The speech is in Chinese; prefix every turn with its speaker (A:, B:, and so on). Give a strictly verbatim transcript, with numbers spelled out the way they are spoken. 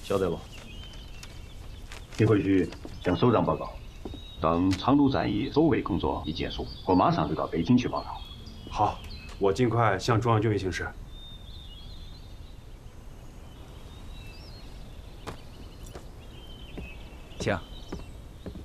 A: 晓得了。
B: 你回去向首长报告，等昌都战役守卫工作一结束，我马上就到北京去报道。
C: 好，我尽快向中央军委请示。